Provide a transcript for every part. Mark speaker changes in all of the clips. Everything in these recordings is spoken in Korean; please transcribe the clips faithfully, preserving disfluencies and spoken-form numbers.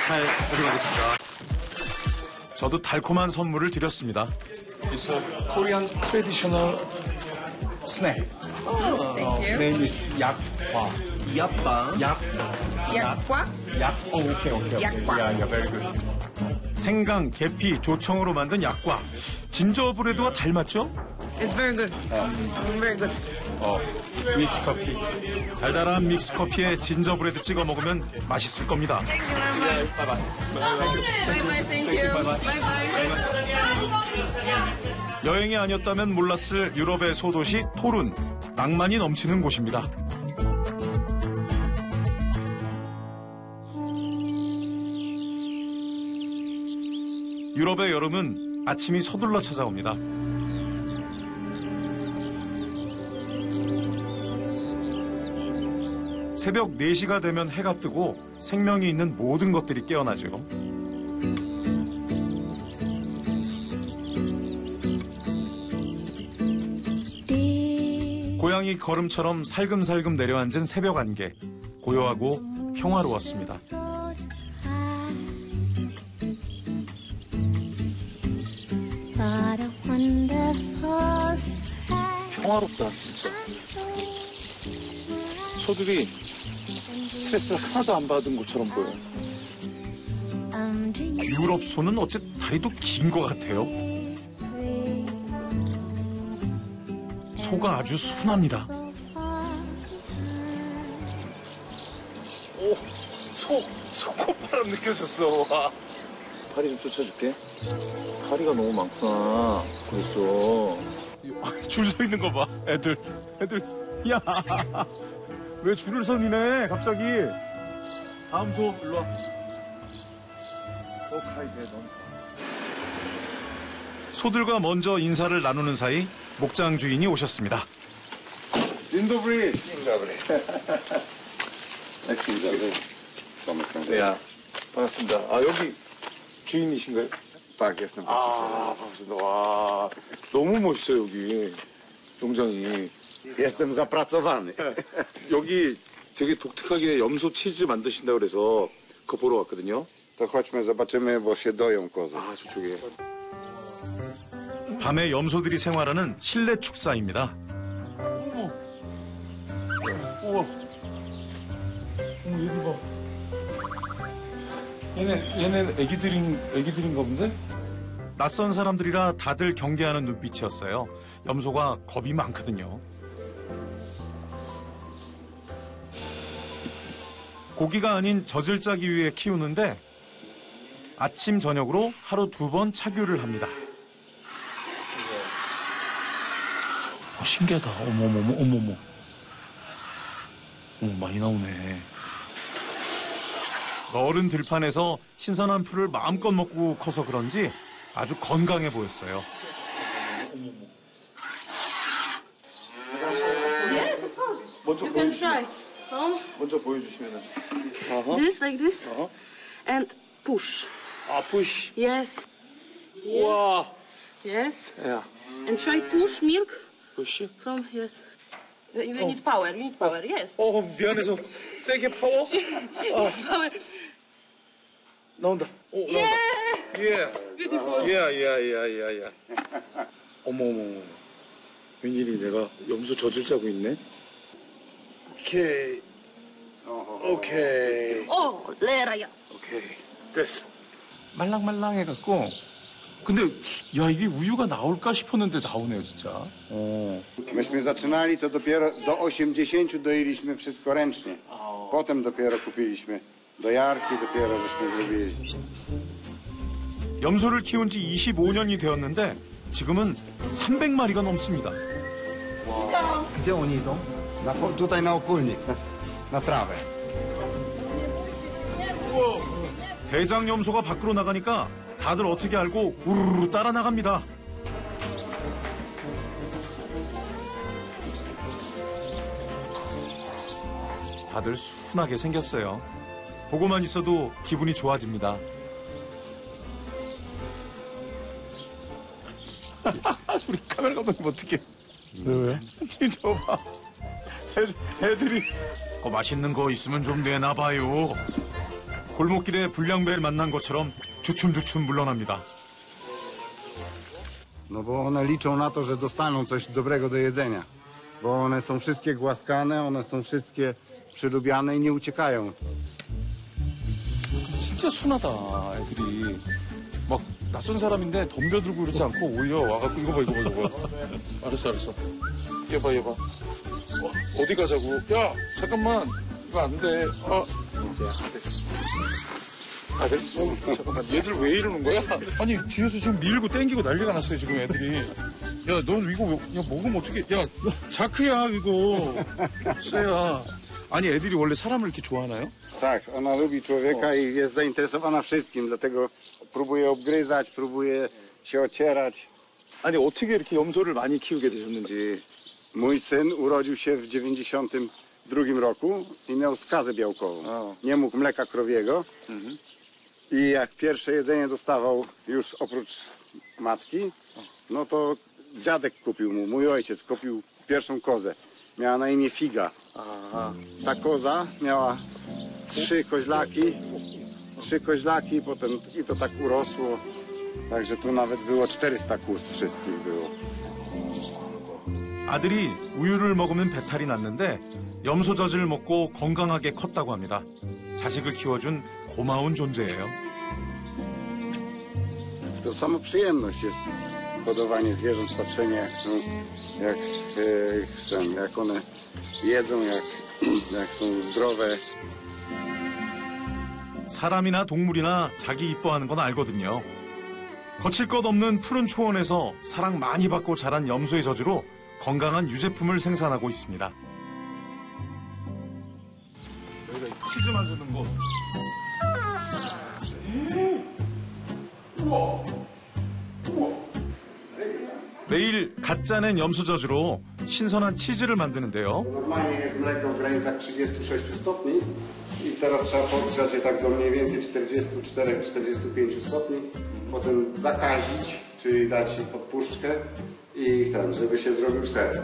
Speaker 1: 잘 가져가겠습니다.
Speaker 2: 저도 달콤한 선물을 드렸습니다.
Speaker 3: It's a Korean traditional snack.
Speaker 4: Oh, thank you.
Speaker 3: Name is yakwa.
Speaker 1: 약빵.
Speaker 3: 약.
Speaker 4: Yakwa?
Speaker 3: 약. Oh, okay, okay, okay.
Speaker 4: 약과.
Speaker 3: Yeah, yeah, very good.
Speaker 2: 생강, 계피, 조청으로 만든 약과. 진저브레드와 닮았죠?
Speaker 4: It's very good. Very good.
Speaker 3: 어, 믹스 커피.
Speaker 2: 달달한 믹스커피에 진저브레드 찍어 먹으면 맛있을 겁니다.
Speaker 4: Bye bye. Thank you. Bye bye.
Speaker 2: 여행이 아니었다면 몰랐을 유럽의 소도시 토룬. 낭만이 넘치는 곳입니다. 유럽의 여름은 아침이 서둘러 찾아옵니다. 새벽 네 시가 되면 해가 뜨고 생명이 있는 모든 것들이 깨어나죠. 고양이 걸음처럼 살금살금 내려앉은 새벽 안개. 고요하고 평화로웠습니다.
Speaker 3: 평화롭다, 진짜. 소들이 스트레스를 하나도 안 받은 것처럼 보여.
Speaker 2: 유럽 소는 어째 다리도 긴 것 같아요. 소가 아주 순합니다.
Speaker 3: 오, 소, 소콧바람 느껴졌어. 와. 다리 좀 쫓아줄게. 다리가 너무 많구나. 벌써. 줄 서 있는 거 봐, 애들. 애들. 야, 왜 줄을 서니네, 갑자기. 다음 소, 일로 와. 너 가, 이제, 넌.
Speaker 2: 소들과 먼저 인사를 나누는 사이 목장 주인이 오셨습니다.
Speaker 3: 진도브리.
Speaker 5: Dzień dobry. Dzień dobry. Tomek Kędzierski.
Speaker 3: 야, 반갑습니다. 아, 여기 주인이신가요?
Speaker 5: Tak, jestem
Speaker 3: 아,
Speaker 5: właścicielem.
Speaker 3: 반갑습니다. 와, 너무 멋있어요, 여기. 농장이.
Speaker 5: Jestem zapracowany.
Speaker 3: 여기 되게 독특하게 염소 치즈 만드신다고 그래서 그거 보러 왔거든요.
Speaker 5: To chodźmy, zobaczymy, bo się doją kozy.
Speaker 3: 아, 저쪽에.
Speaker 2: 밤에 염소들이 생활하는 실내 축사입니다.
Speaker 3: 어머. 우와. 어머, 얘들 봐. 얘네, 얘네 애기들인, 애기들인가 본데?
Speaker 2: 낯선 사람들이라 다들 경계하는 눈빛이었어요. 염소가 겁이 많거든요. 고기가 아닌 젖을 짜기 위해 키우는데 아침 저녁으로 하루 두 번 착유를 합니다.
Speaker 3: 어, 신기하다. 어머머머, 어머머. 어머, 많이 나오네.
Speaker 2: 넓은 들판에서 신선한 풀을 마음껏 먹고 커서 그런지 아주 건강해 보였어요.
Speaker 6: Yes, of course.
Speaker 3: 먼저
Speaker 6: You can
Speaker 3: 보여주시면,
Speaker 6: try. Come.
Speaker 3: 먼저 보여주시면은.
Speaker 6: This, like this.
Speaker 3: Uh-huh.
Speaker 6: And push.
Speaker 3: 아, 푸시.
Speaker 6: Yes.
Speaker 3: 우와.
Speaker 6: Yes.
Speaker 3: 야,
Speaker 6: And try push milk
Speaker 3: 푸시?
Speaker 6: from, yes. You you need power, you need power, yes.
Speaker 3: 어, 미안해서 세게 파워?
Speaker 6: Power.
Speaker 3: 나온다. 오, 나온다.
Speaker 6: Yeah.
Speaker 3: 예.
Speaker 6: Beautiful.
Speaker 3: 예, 예, 예, 예, 예. 어머, 어머, 어머. 웬일이 내가 염소 젖을 짜고 있네? 오케이. 오케이.
Speaker 6: Oh, Lera, yes.
Speaker 3: 오케이. 됐어. 말랑말랑해갖고. 근데, 야, 이게 우유가 나올까 싶었는데 나오네요, 진짜. 어.
Speaker 5: Myśmy zaczynali, to dopiero do osiemdziesięciu doiliśmy wszystko ręcznie. Potem dopiero kupiliśmy dojarki, dopiero żeśmy zrobili.
Speaker 2: 염소를 키운 지 이십오 년이 되었는데 지금은 삼백 마리가 넘습니다.
Speaker 5: Gdzie oni idą? Na, tutaj na okulnik, na, na trawę.
Speaker 2: 대장 염소가 밖으로 나가니까 다들 어떻게 알고 우르르 따라 나갑니다. 다들 순하게 생겼어요. 보고만 있어도 기분이 좋아집니다.
Speaker 3: 우리 카메라 감독님 어떡해. 왜요? 지금 저 봐. 애들이.
Speaker 2: 어, 맛있는 거 있으면 좀 내놔봐요. 골목길에 불량배를 만난 것처럼 주춤주춤 물러납니다.
Speaker 5: No bo one liczą na to, że dostaną coś dobrego do jedzenia. Bo one są wszystkie głaskane, one są wszystkie przylubiane i nie uciekają.
Speaker 3: 진짜 순하다, 애들이. 막 낯선 사람인데 덤벼들고 그러지 않고 오히려 와갖고 이거 봐, 이거 봐, 이거 봐. 알았어, 알았어. 얘 봐, 얘 봐. 어, 어디 가자고. 야, 잠깐만. 이거 안 돼. 아, 아들. 어, 잠깐만. 얘들 왜 이러는 거야? 아니, 뒤에서 지금 밀고 땡기고 난리가 났어요, 지금 애들이. 야, 넌 이거, 야, 먹으면 어떡해. 야, 자크야, 이거. 쎄야. 아니, 애들이 원래 사람을 이렇게 좋아하나요?
Speaker 5: Tak, ona lubi człowieka i jest zainteresowana wszystkim, dlatego próbuje obgryzać, próbuje się ocierać.
Speaker 3: 아니, 어떻게 이렇게 염소를 많이 키우게 되셨는지.
Speaker 5: Mój syn urodził się w dziewięćdziesiątym drugim roku i miał skazę białkową.
Speaker 3: A.
Speaker 5: Nie mógł mleka krowiego i jak pierwsze jedzenie dostawał już oprócz matki, no to dziadek kupił mu, mój ojciec kupił pierwszą kozę. Miała na imię Figa.
Speaker 3: 아,
Speaker 5: Ta koza miała trzy koźlaki, trzy koźlaki, potem i to tak urosło. Także tu nawet było czterysta kóz wszystkich było.
Speaker 2: 아들이 우유를 먹으면 배탈이 났는데 염소젖을 먹고 건강하게 컸다고 합니다. 자식을 키워준 고마운 존재예요.
Speaker 5: To samo przyjemność jest hodowanie zwierząt, patrzenie jak są, jak, e, chcą, jak one jedzą, jak, jak są zdrowe.
Speaker 2: 사람이나 동물이나 자기 이뻐하는 건 알거든요. 거칠 것 없는 푸른 초원에서 사랑 많이 받고 자란 염소의 젖으로 건강한 유제품을 생산하고 있습니다.
Speaker 3: 여기가 이제 치즈 만드는 거. 우와! 우와!
Speaker 2: 매일 갓 짜낸 염소젖으로 신선한 치즈를 만드는데요.
Speaker 5: Normalnie jest mleko w granicach trzydziestu sześciu stopni i teraz trzeba podgrzać je tak do mniej więcej czterdziestu czterech do czterdziestu pięciu stopni. Potem zakazić, czyli dać podpuszczkę i ten, żeby się zrobił ser.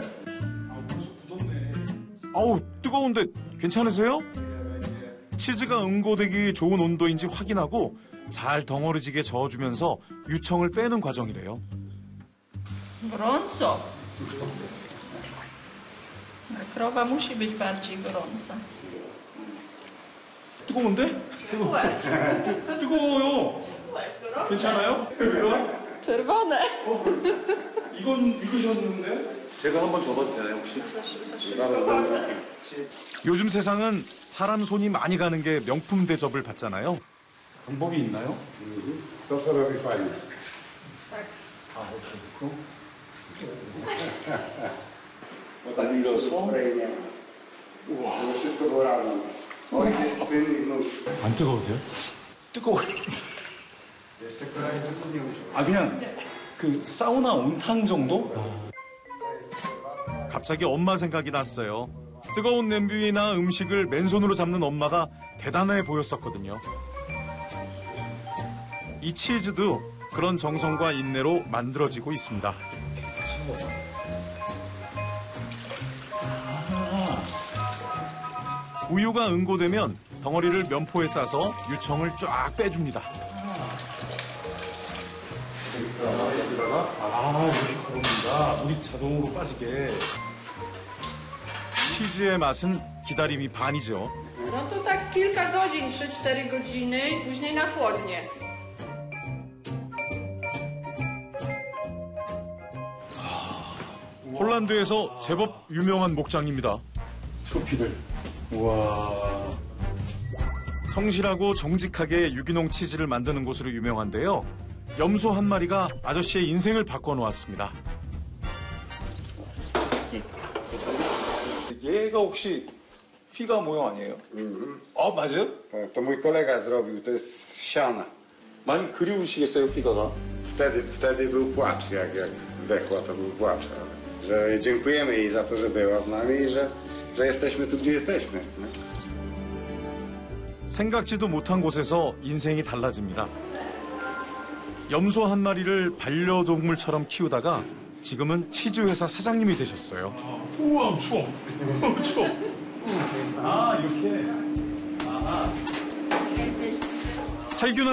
Speaker 2: 어우, 뜨거운데 괜찮으세요? 치즈가 응고되기 좋은 온도인지 확인하고 잘 덩어리지게 저어주면서 유청을 빼는 과정이래요.
Speaker 7: Gorąco. Krowa musi być bardziej gorąca.
Speaker 3: 뜨거운데? 뜨거, 뜨거워요. 괜찮아요? 왜요?
Speaker 7: Czerwone.
Speaker 3: 이건 익으셨는데? 제가 한번 줘봐도 되나요, 혹시?
Speaker 2: 요즘 세상은 사람 손이 많이 가는 게 명품 대접을 받잖아요.
Speaker 3: 방법이 있나요?
Speaker 5: To co robi pani?
Speaker 3: 아, 이렇게 넣고.
Speaker 5: Olioso. Uwow. To wszystko było razem. Ojciec, syn i wnuk.
Speaker 3: 안 뜨거우세요? 뜨거워요.
Speaker 5: Jeszcze kolejny nie usiąść.
Speaker 3: 아, 그냥 그 사우나 온탕 정도?
Speaker 2: 갑자기 엄마 생각이 났어요. 뜨거운 냄비나 음식을 맨손으로 잡는 엄마가 대단해 보였었거든요. 이 치즈도 그런 정성과 인내로 만들어지고 있습니다. 우유가 응고되면 덩어리를 면포에 싸서 유청을 쫙 빼줍니다.
Speaker 3: 아, 이렇게 걸어옵니다. 물이 자동으로 빠지게.
Speaker 2: 치즈의 맛은 기다림이 반이죠.
Speaker 7: No to tak kilka godzin, trzy cztery godziny i później na chłodnie.
Speaker 2: 폴란드에서 제법 유명한 목장입니다.
Speaker 3: 트로피들. 우와.
Speaker 2: 성실하고 정직하게 유기농 치즈를 만드는 곳으로 유명한데요. 염소 한 마리가 아저씨의 인생을 바꿔놓았습니다.
Speaker 3: 얘가 혹시 피가 모형 아니에요? 아, 맞아요?
Speaker 5: To, to mój kolega zrobił, to jest z siana.
Speaker 3: 많이 그리우시겠어요, 피가가?
Speaker 5: Wtedy, wtedy był płacz, jak, jak zdechła, to był płacz. Ale, że dziękujemy jej za to, że była z nami i że, że jesteśmy tu, gdzie jesteśmy. Nie?
Speaker 2: 생각지도 못한 곳에서 인생이 달라집니다. 염소 한 마리를 반려동물처럼 키우다가 지금은 치즈 회사 사장님이 되셨어요.
Speaker 3: 우와, 추워. 추워. 아, 이렇게. 아.
Speaker 2: 살균